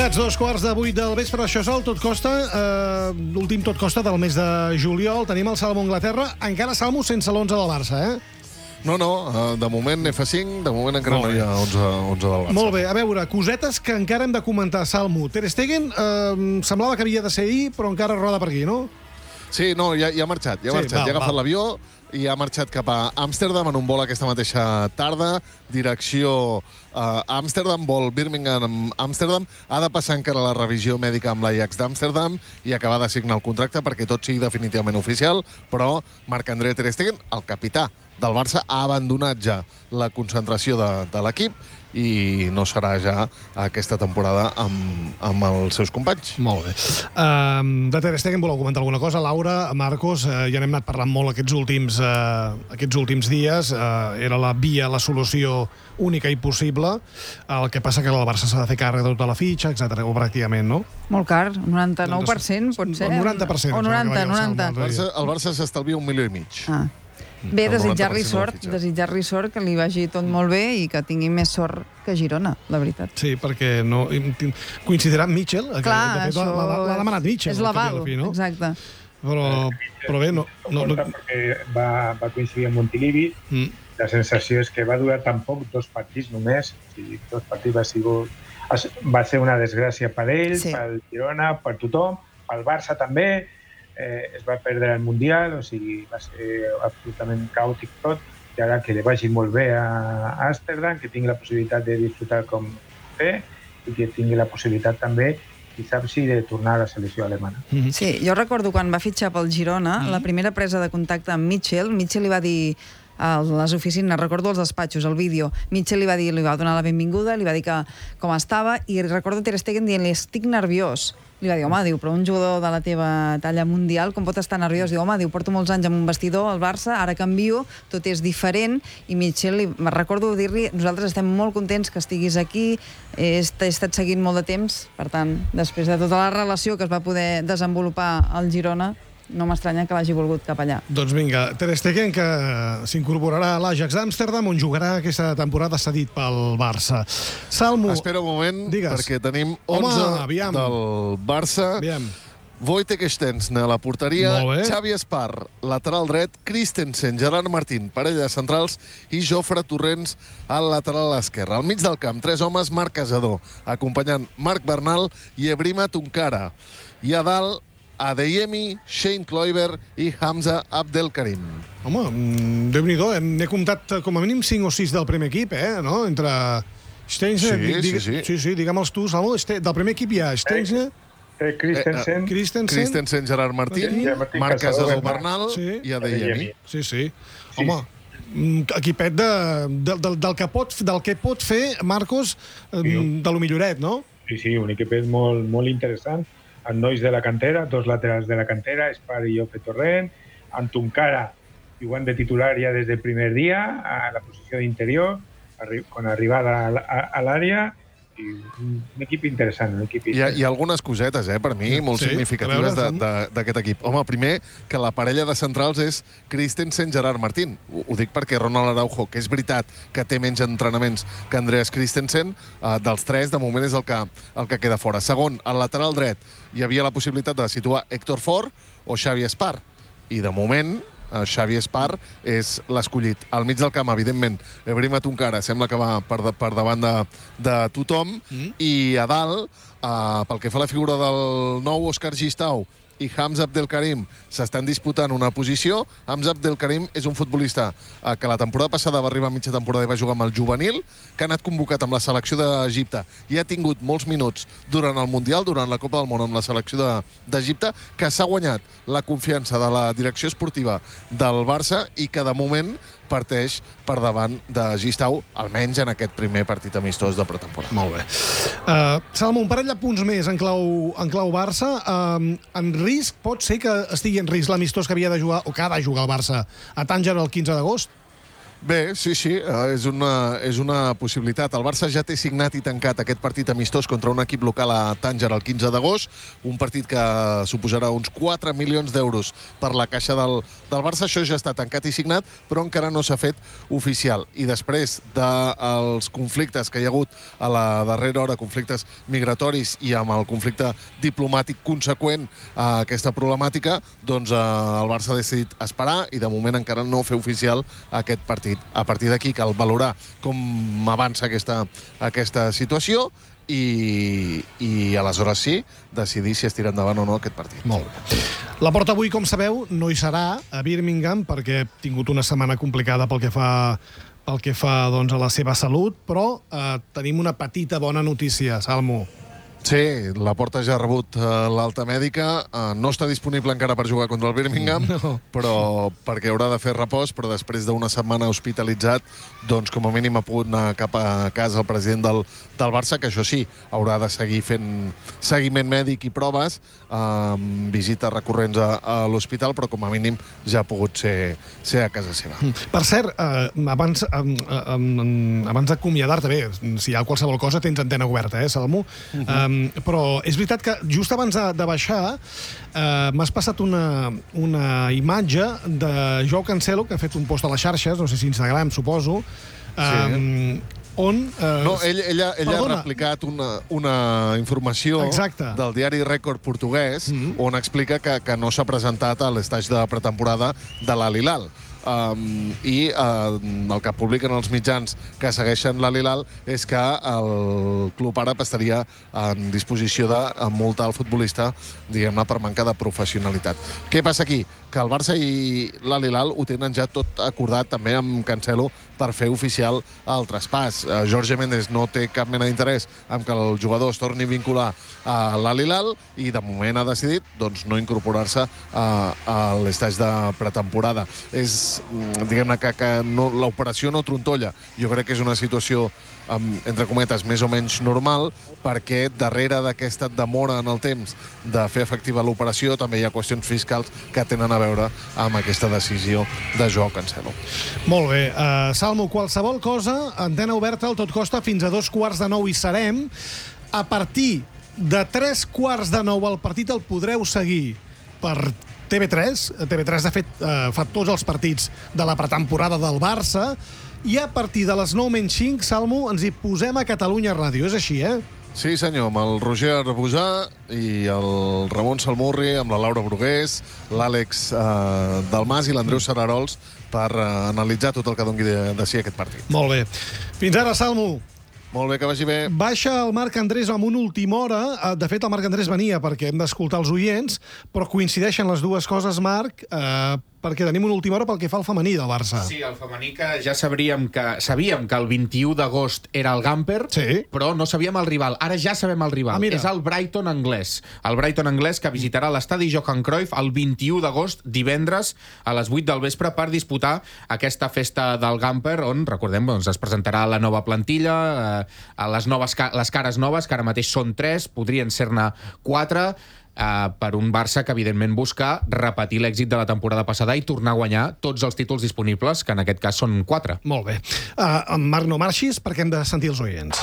Tocats 2:15 del vespre, això és el Tot Costa, l'últim Tot Costa del mes de juliol. Tenim el Salmo Anglaterra, encara Salmo sense l'11 del Barça, No, de moment F5, de moment encara no hi ha 11 del Barça. Molt bé, a veure, cosetes que encara hem de comentar, Salmo. Ter Stegen semblava que havia de ser ahir, però encara roda per aquí, no? Sí, no, ja ha marxat, ja ha agafat l'avió i ha marxat cap a Amsterdam en un vol aquesta mateixa tarda, direcció a Amsterdam, vol Birmingham-Amsterdam. Ha de passar encara la revisió mèdica amb l'Ajax d'Amsterdam i acabar de signar el contracte perquè tot sigui definitivament oficial, però Marc-André Ter Stegen, el capità del Barça, ha abandonat ja la concentració de l'equip i no serà ja aquesta temporada amb els seus companys. Molt bé. De Ter Stegen voleu comentar alguna cosa? Laura, Marcos, ja n'hem anat parlant molt aquests últims dies. Era la via, la solució única i possible. El que passa que el Barça s'ha de fer càrrec de tota la fitxa, etc. o pràcticament, no? Molt car, 99% pot ser. 90%. O 90. El Barça s'estalvia 1,5 milions. Bé, desitjar-li sort, que li vagi tot molt bé i que tingui més sort que Girona, la veritat. Sí, perquè no coincidirà amb Mitchell. Clar, això l'ha demanat Mitchell. És l'aval, exacte. Però bé, no... Perquè va coincidir amb Montilivi. La sensació és que va durar tan poc, 2 partits només. O sigui, 2 partits va ser una desgràcia per ell, pel Girona, per tothom, pel Barça també. Es va perdre el Mundial, o sigui, va ser absolutament caòtic tot, i ara que li vagi molt bé a Amsterdam, que tingui la possibilitat de disfrutar com fer, i que tingui la possibilitat també, qui sap si, de tornar a la selecció alemana. Sí, jo recordo quan va fitxar pel Girona, la primera presa de contacte amb Mitchell li va dir a les oficines, recordo els despatxos, el vídeo, Mitchell li va donar la benvinguda, li va dir que com estava, i recordo Ter Stegen dient-li, estic nerviós. Li va dir, home, però un jugador de la teva talla mundial, com pot estar nerviós? Diu, home, porto molts anys amb un vestidor al Barça, ara canvio, tot és diferent, i Mitchell, recordo dir-li, nosaltres estem molt contents que estiguis aquí, he estat seguint molt de temps, per tant, després de tota la relació que es va poder desenvolupar al Girona, no m'estranya que l'hagi volgut cap allà. Doncs vinga, Ter Stegen, que s'incorporarà a l'Ajax d'Amsterdam, on jugarà aquesta temporada cedit pel Barça. Salmo... Espera un moment, perquè tenim 11 del Barça. Wojtek Szczęsny a la porteria, Xavi Espar, lateral dret, Christensen, Gerard Martín, parella de centrals, i Jofre Torrents al lateral esquerre. Al mig del camp, 3 homes, Marc Casador, acompanyant Marc Bernal i Ebrima Tunkara. I a dalt, Adeyemi, Shane Kluivert i Hamza Abdelkarim. Home, Déu-n'hi-do, n'he comptat com a mínim 5 o 6 del primer equip, no? Entre Szczęsny... Sí, digue'm-els tu, Salmo, del primer equip hi ha Szczęsny... Christensen, Gerard Martín, Marc Casador Bernal i Adeyemi. Sí. Home, equipet del que pot fer Marcos de lo milloret, no? Sí, un equipet molt interessant. Els nois de la cantera, 2 laterals de la cantera, Espar i Jofre Torrent, amb Tunkara jugant de titular ja des del primer dia, a la posició d'interior, con arribada a l'àrea, i un equip interessant. Hi ha algunes cosetes, per mi, molt significatives d'aquest equip. Home, primer, que la parella de centrals és Christensen-Gerard Martín. Ho dic perquè Ronald Araujo, que és veritat que té menys entrenaments que Andreas Christensen, dels 3, de moment és el que queda fora. Segon, al lateral dret hi havia la possibilitat de situar Héctor Fort o Xavi Espar. I de moment, Xavi Espar és l'escollit. Al mig del camp, evidentment, Ebrima Tunkara sembla que va per davant de tothom, i a dalt, pel que fa a la figura del nou Òscar Gistau i Hamza Abdelkarim s'estan disputant una posició. Hamza Abdelkarim és un futbolista que la temporada passada va arribar a mitja temporada i va jugar amb el juvenil, que ha anat convocat amb la selecció d'Egipte i ha tingut molts minuts durant el Mundial, durant la Copa del Món amb la selecció d'Egipte, que s'ha guanyat la confiança de la direcció esportiva del Barça i que de moment parteix per davant de Gistau, almenys en aquest primer partit amistós de pretemporada. Molt bé. Salmo, un parell de punts més en clau Barça. En risc, pot ser que estigui en risc l'amistós que havia de jugar, o que ha de jugar el Barça a Tànger el 15 d'agost? Bé, sí, és una possibilitat. El Barça ja té signat i tancat aquest partit amistós contra un equip local a Tànger el 15 d'agost, un partit que suposarà uns 4 milions d'euros per la caixa del Barça. Això ja està tancat i signat, però encara no s'ha fet oficial. I després dels conflictes que hi ha hagut a la darrera hora, conflictes migratoris i amb el conflicte diplomàtic conseqüent a aquesta problemàtica, doncs el Barça ha decidit esperar i de moment encara no fer oficial aquest partit. A partir d'aquí cal valorar com avança aquesta situació i aleshores sí, decidir si es tira endavant o no aquest partit. Molt bé. La Porta avui, com sabeu, no hi serà a Birmingham perquè ha tingut una setmana complicada pel que fa doncs, a la seva salut, però tenim una petita bona notícia, Salmo. Sí, la Porta ja ha rebut l'alta mèdica. No està disponible encara per jugar contra el Birmingham, però perquè haurà de fer repòs, però després d'una setmana hospitalitzat, doncs com a mínim ha pogut anar cap a casa el president del Barça, que això sí, haurà de seguir fent seguiment mèdic i proves, visites recurrents a l'hospital, però com a mínim ja ha pogut ser a casa seva. Per cert, abans d'acomiadar-te, bé, si hi ha qualsevol cosa tens antena oberta, Salmo? Però és veritat que just abans de baixar m'has passat una imatge de Joao Cancelo, que ha fet un post a les xarxes, no sé si Instagram, suposo, on... No, ell ha replicat una informació del diari Rècord portuguès on explica que no s'ha presentat a l'estatge de pretemporada de l'Al-Hilal. I el que publiquen els mitjans que segueixen l'Al-Hilal és que el club àrab estaria en disposició de multar el futbolista, diguem-ne, per manca de professionalitat. Què passa aquí? Que el Barça i l'Al-Hilal ho tenen ja tot acordat també amb Cancelo per fer oficial el traspàs. Jorge Méndez no té cap mena d'interès en que el jugador es torni a vincular a l'Al-Hilal i de moment ha decidit doncs, no incorporar-se a l'estatge de pretemporada. Diguem-ne que l'operació no trontolla. Jo crec que és una situació, entre cometes, més o menys normal, perquè darrere d'aquesta demora en el temps de fer efectiva l'operació també hi ha qüestions fiscals que tenen a veure amb aquesta decisió de Joao Cancelo. Molt bé. Salmo, qualsevol cosa, antena oberta al Tot Costa fins a 8:45 hi serem. A partir de 8:45 el partit el podreu seguir per TV3. TV3, de fet, fa tots els partits de la pretemporada del Barça. I a partir de les 9:05, Salmo, ens hi posem a Catalunya Ràdio. És així, Sí, senyor, amb el Roger Arbusà i el Ramon Salmurri, amb la Laura Brugués, l'Àlex Dalmas i l'Andreu Sararols per analitzar tot el que doni de si aquest partit. Molt bé. Fins ara, Salmo. Molt bé, que vagi bé. Baixa el Marc Andrés amb una última hora. De fet, el Marc Andrés venia perquè hem d'escoltar els oients, però coincideixen les dues coses, Marc, perquè tenim una última hora pel que fa al femení del Barça. Sí, el femení que ja sabíem que el 21 d'agost era el Gamper, sí, però no sabíem el rival. Ara ja sabem el rival. És el Brighton anglès. El Brighton anglès que visitarà l'estadi Johan Cruyff el 21 d'agost, divendres, a les 8 del vespre, per disputar aquesta festa del Gamper, on, recordem, doncs, es presentarà la nova plantilla, les cares noves, que ara mateix són 3, podrien ser-ne 4, per un Barça que evidentment busca repetir l'èxit de la temporada passada i tornar a guanyar tots els títols disponibles, que en aquest cas són 4. Molt bé. Marc, no marxis perquè hem de sentir els oients.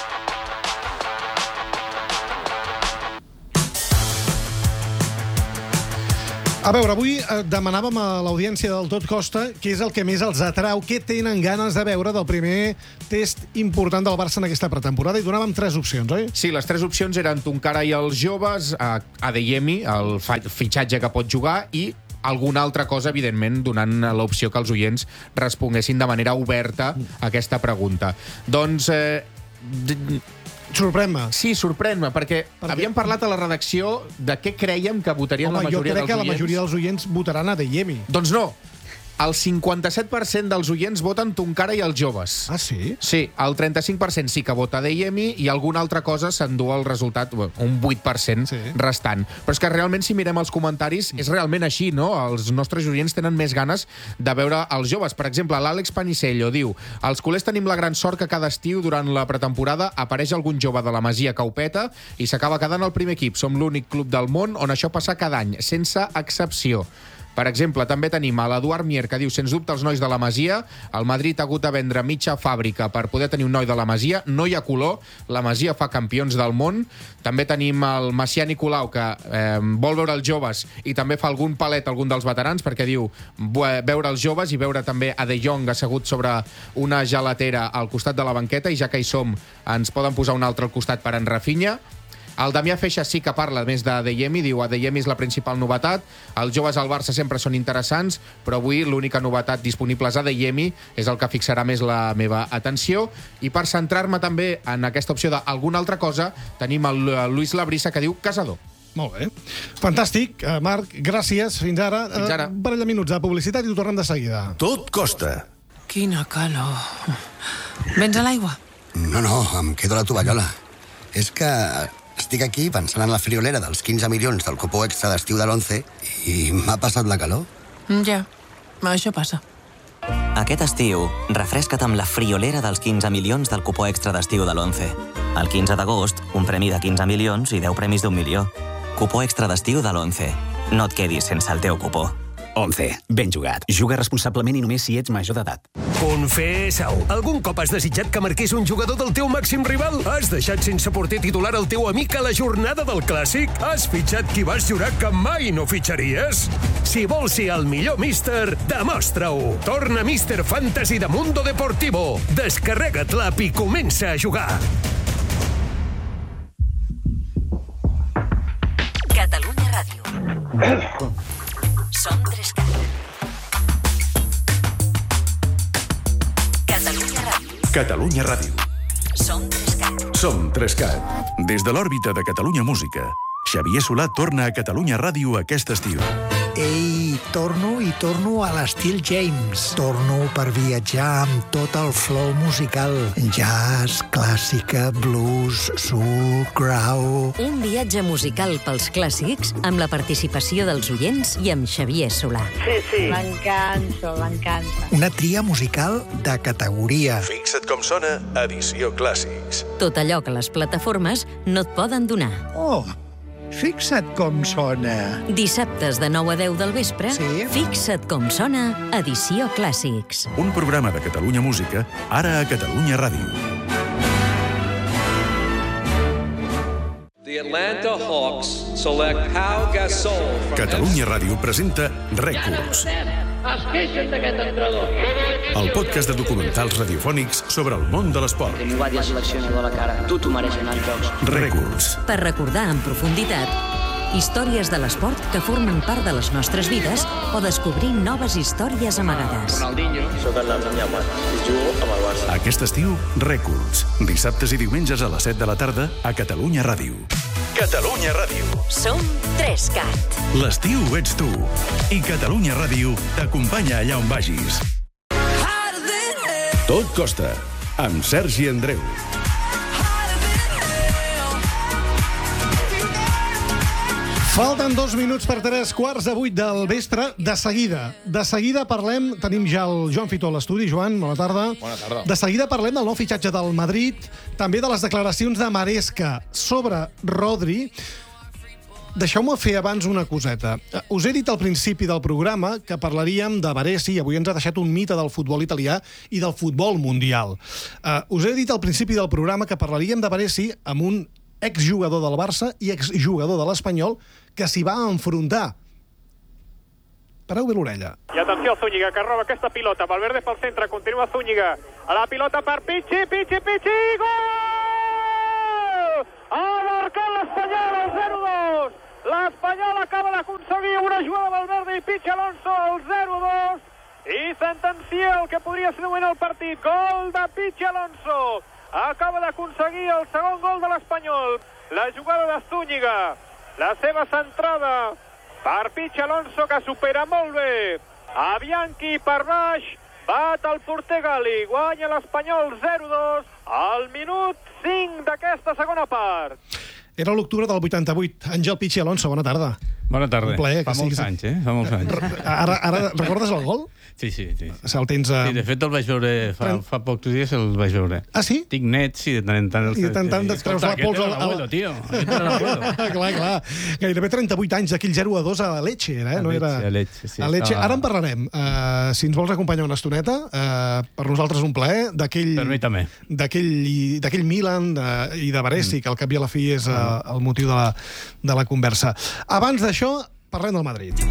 A veure, avui demanàvem a l'audiència del Tot Costa què és el que més els atrau, què tenen ganes de veure del primer test important del Barça en aquesta pretemporada, i donàvem 3 opcions, oi? Sí, les 3 opcions eren Tonkara i els joves, Adeyemi, el fitxatge que pot jugar, i alguna altra cosa, evidentment, donant l'opció que els oients responguessin de manera oberta a aquesta pregunta. Doncs... Sorprèn-me. Sí, sorprèn-me, perquè havíem parlat a la redacció de què creiem que votarien la majoria dels oients. Jo crec que la majoria dels oients votaran Adeyemi. Doncs no. El 57% dels oients voten Tonkara i els joves. Ah, sí? Sí, el 35% sí que vota Adeyemi i alguna altra cosa s'endú el resultat, un 8% restant. Però és que realment, si mirem els comentaris, és realment així, no? Els nostres oients tenen més ganes de veure els joves. Per exemple, l'Àlex Panicello diu: els culers tenim la gran sort que cada estiu, durant la pretemporada, apareix algun jove de la Masia que ho peta i s'acaba quedant al primer equip. Som l'únic club del món on això passa cada any, sense excepció. Per exemple, també tenim a l'Eduard Mier, que diu, sens dubte, els nois de la Masia. El Madrid ha hagut de vendre mitja fàbrica per poder tenir un noi de la Masia. No hi ha color. La Masia fa campions del món. També tenim el Macià Nicolau, que vol veure els joves i també fa algun palet a algun dels veterans, perquè diu veure els joves i veure també a De Jong assegut sobre una gelatera al costat de la banqueta, i ja que hi som, ens poden posar un altre al costat per en Rafinha. El Damià Feixa sí que parla més d'Adeyemi, diu Adeyemi és la principal novetat, els joves al Barça sempre són interessants, però avui l'única novetat disponible és Adeyemi, és el que fixarà més la meva atenció. I per centrar-me també en aquesta opció d'alguna altra cosa, tenim el Luis Labrissa, que diu Casador. Molt bé. Fantàstic. Marc, gràcies. Fins ara. Fins ara. Un parell de minuts de publicitat i ho tornem de seguida. Tot costa. Quina calor. Vens a l'aigua? No, em quedo a la tovallola. És que estic aquí pensant en la friolera dels 15 milions del cupó extra d'estiu de l'11 i m'ha passat la calor. Ja, això passa. Aquest estiu, refresca't amb la friolera dels 15 milions del cupó extra d'estiu de l'11. El 15 d'agost, un premi de 15 milions i 10 premis d'1 milió. Cupó extra d'estiu de l'11. No et quedis sense el teu cupó. 11. Ben jugat. Juga responsablement i només si ets major d'edat. Confessa-ho. Algun cop has desitjat que marqués un jugador del teu màxim rival? Has deixat sense porter titular el teu amic a la jornada del Clàssic? Has fitxat qui vas jurar que mai no fitxaries? Si vols ser el millor míster, demostra-ho. Torna Míster Fantasy de Mundo Deportivo. Descarrega't l'app i comença a jugar. Catalunya Ràdio. Som 3CAT. Catalunya Ràdio. Catalunya Ràdio. Som 3CAT. Som 3CAT. Des de l'òrbita de Catalunya Música, Xavier Solà torna a Catalunya Ràdio aquest estiu. Ei, torno a l'estil James. Torno per viatjar amb tot el flow musical. Jazz, clàssica, blues, soul, grau... Un viatge musical pels clàssics amb la participació dels oients i amb Xavier Solà. Sí. M'encanta. Una tria musical de categoria. Fixa't com sona Edició Clàssics. Tot allò que les plataformes no et poden donar. Oh, fixa't com sona. Dissabtes de 9 a 10 del vespre, sí? Fixa't com sona Edició Clàssics. Un programa de Catalunya Música, ara a Catalunya Ràdio. The Atlanta Hawks select Pau Gasol. Catalunya Ràdio presenta Rècords. Es queixen d'aquest entrenador. El podcast de documentals radiofònics sobre el món de l'esport. M'ho va dir el seleccionador a la cara. Tu t'ho mereixes als jocs. Rècords. Per recordar en profunditat històries de l'esport que formen part de les nostres vides o descobrir noves històries amagades. Ronaldinho. Soc el Lamine. Jugo amb el Barça. Aquest estiu, Rècords. Dissabtes i diumenges a les 7 de la tarda a Catalunya Ràdio. Catalunya Ràdio. Som 3CAT. L'estiu ets tu. I Catalunya Ràdio t'acompanya allà on vagis. Tot costa, amb Sergi Andreu. Falten 2 minuts per 3:15 del vespre. De seguida parlem, tenim ja el Joan Fitó a l'estudi. Joan, bona tarda. Bona tarda. De seguida parlem del nou fitxatge del Madrid, també de les declaracions de Maresca sobre Rodri. Deixeu-me fer abans una coseta. Us he dit al principi del programa que parlaríem de Baresi, i avui ens ha deixat un mite del futbol italià i del futbol mundial. Us he dit al principi del programa que parlaríem de Baresi amb un exjugador del Barça i exjugador de l'Espanyol que s'hi va enfrontar. Pareu bé l'orella. I atenció a Zúñiga, que roba aquesta pilota. Valverde pel centre, continua Zúñiga. A la pilota per Pichi, gol! Ha marcat l'Espanyol, el 0-2. L'Espanyol acaba d'aconseguir una jugada de Valverde i Pichi Alonso, el 0-2. I sentencia el que podria ser de moment el partit. Gol de Pichi Alonso. Acaba d'aconseguir el segon gol de l'Espanyol. La jugada de Zúñiga. La seva centrada per Pichi Alonso, que supera molt bé a Bianchi per baix. Bat el porter Gali. Guanya l'Espanyol 0-2 al minut 5 d'aquesta segona part. Era l'octubre del 88. Àngel Pichi Alonso, bona tarda. Bona tarda. Un plaer. Fa molts anys, Fa molts anys. Ara recordes el gol? Sí. El tens a... Sí, de fet el vaig veure fa pocs dies, el vaig veure. Ah, sí? Tinc nets, sí, de tant en tant. I de tant en tant et treus la pols... Aquest era l'abuelo, tio. Clar. Gairebé 38 anys d'aquell 0-2 a Lecce, eh? A Lecce, sí. A Lecce. Ara en parlarem. Si ens vols acompanyar una estoneta, per nosaltres un plaer. Per mi també. D'aquell Milan i de Baresi, que al cap i a la fi és el motiu de la conversa. Abans d'això, parlem del Madrid.